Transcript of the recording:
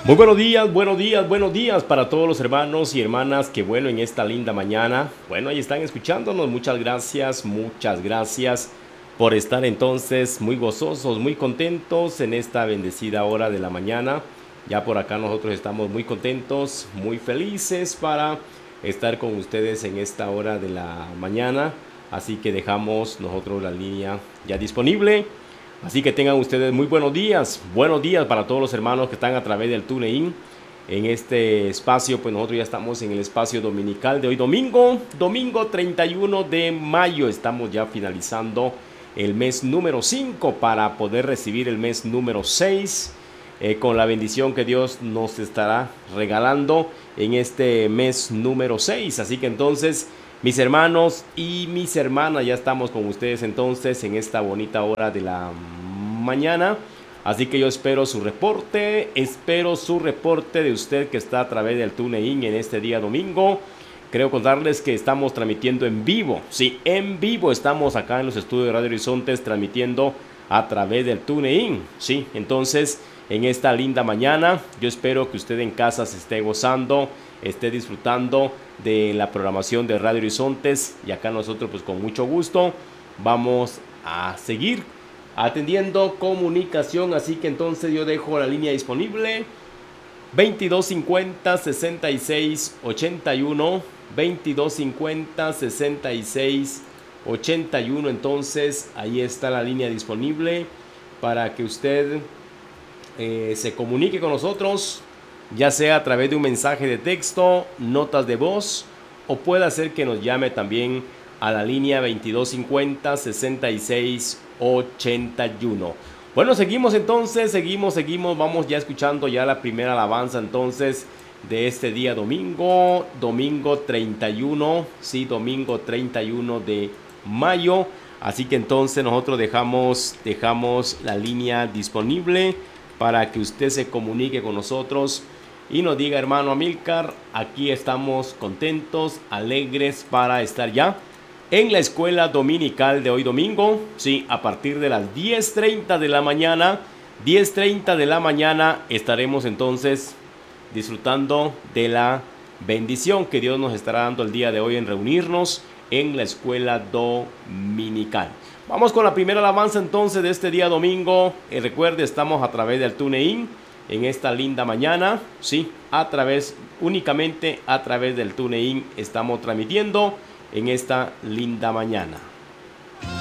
Muy buenos días, buenos días, buenos días para todos los hermanos y hermanas que bueno en esta linda mañana. Bueno, ahí están escuchándonos. Muchas gracias por estar entonces muy gozosos, muy contentos en esta bendecida hora de la mañana. Ya por acá nosotros estamos muy contentos, muy felices para estar con ustedes en esta hora de la mañana. Así que dejamos nosotros la línea ya disponible. Así que tengan ustedes muy buenos días para todos los hermanos que están a través del TuneIn. En este espacio, pues nosotros ya estamos en el espacio dominical de hoy domingo 31 de mayo. Estamos ya finalizando el mes número 5 para poder recibir el mes número 6 con la bendición que Dios nos estará regalando en este mes número 6. Así que entonces, mis hermanos y mis hermanas, ya estamos con ustedes entonces en esta bonita hora de la mañana. Así que yo espero su reporte de usted que está a través del TuneIn en este día domingo. Creo contarles que estamos transmitiendo en vivo. Sí, en vivo estamos acá en los estudios de Radio Horizontes transmitiendo a través del TuneIn. Sí, entonces en esta linda mañana yo espero que usted en casa se esté gozando, esté disfrutando de la programación de Radio Horizontes, y acá nosotros pues con mucho gusto vamos a seguir atendiendo comunicación. Así que entonces yo dejo la línea disponible 2250 66 81 2250 66 81. Entonces ahí está la línea disponible para que usted se comunique con nosotros, ya sea a través de un mensaje de texto, notas de voz, o puede hacer que nos llame también a la línea 2250 66 81. Bueno, seguimos entonces, seguimos, vamos ya escuchando ya la primera alabanza entonces de este día domingo 31, sí, domingo 31 de mayo. Así que entonces nosotros dejamos la línea disponible para que usted se comunique con nosotros y nos diga: hermano Amílcar, aquí estamos contentos, alegres para estar ya en la escuela dominical de hoy domingo. Sí, a partir de las 10:30 de la mañana, 10:30 de la mañana estaremos entonces disfrutando de la bendición que Dios nos estará dando el día de hoy en reunirnos en la escuela dominical. Vamos con la primera alabanza entonces de este día domingo. Recuerde, estamos a través del TuneIn en esta linda mañana. Sí, únicamente a través del TuneIn estamos transmitiendo en esta linda mañana.